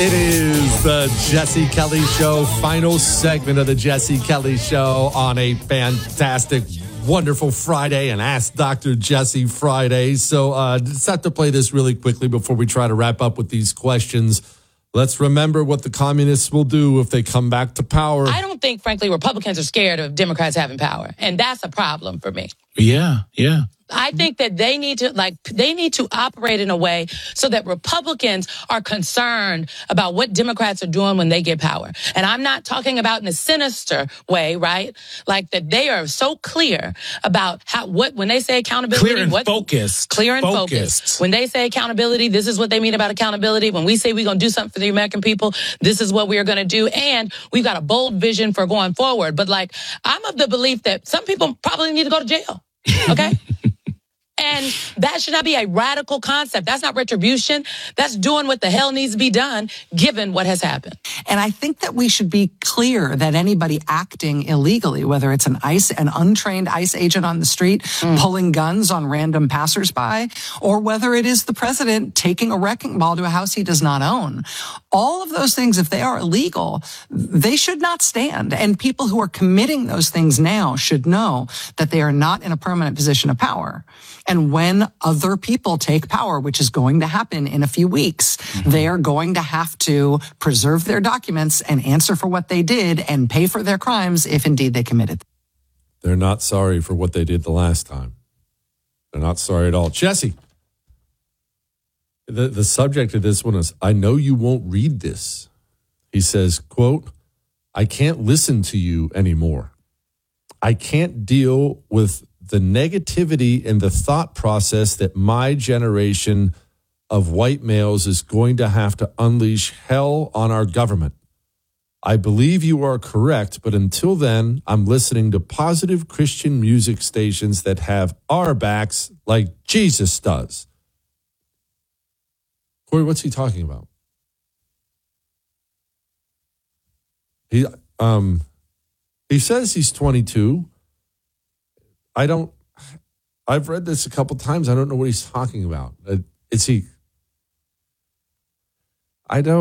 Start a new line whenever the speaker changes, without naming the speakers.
It is the Jesse Kelly Show, final segment of the Jesse Kelly Show on a fantastic, wonderful Friday, and Ask Dr. Jesse Friday. So just have to play this really quickly before we try to wrap up with these questions. Let's remember what the communists will do if they come back to power.
I don't think, frankly, Republicans are scared of Democrats having power, and that's a problem for me.
Yeah.
I think that they need to operate in a way so that Republicans are concerned about what Democrats are doing when they get power. And I'm not talking about in a sinister way, right? Like that they are so clear about when they say accountability.
Clear and focused.
Clear and focused. When they say accountability, this is what they mean about accountability. When we say we're going to do something for the American people, this is what we are going to do. And we've got a bold vision for going forward. But like, I'm of the belief that some people probably need to go to jail. Okay? And that should not be a radical concept. That's not retribution. That's doing what the hell needs to be done, given what has happened.
And I think that we should be clear that anybody acting illegally, whether it's an untrained ICE agent on the street pulling guns on random passersby, or whether it is the president taking a wrecking ball to a house he does not own, all of those things, if they are illegal, they should not stand. And people who are committing those things now should know that they are not in a permanent position of power. And when other people take power, which is going to happen in a few weeks, they are going to have to preserve their documents and answer for what they did and pay for their crimes if indeed they committed them.
They're not sorry for what they did the last time. They're not sorry at all. Jesse, the subject of this one is, I know you won't read this. He says, quote, I can't listen to you anymore. I can't deal with the negativity and the thought process that my generation of white males is going to have to unleash hell on our government. I believe you are correct, but until then, I'm listening to positive Christian music stations that have our backs like Jesus does. Corey, what's he talking about? He says he's 22. I've read this a couple times. I don't know what he's talking about. I don't.